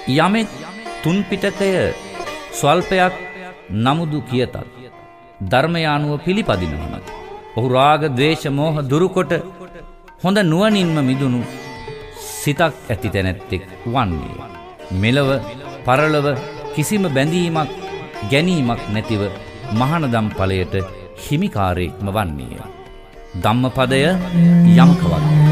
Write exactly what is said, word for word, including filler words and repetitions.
යමෙක් තුන් පිටකය ස්වල්පයක් නමුදු කියතත් ධර්මය අනුව පිළිපදිනවන ඔහු රාග ද්වේෂ මෝහ දුරුකොට හොඳ නුවණින්ම මිදුණු සිතක් ඇති තැනැත්තෙක් වන්නේ. මෙලව පරලව කිසිම බැඳීමක් ගැනීමක් නැතිව මහානදම් ඵලයට හිමිකාරයෙක්ම වන්නේය. ධම්මපදය යමක වගේ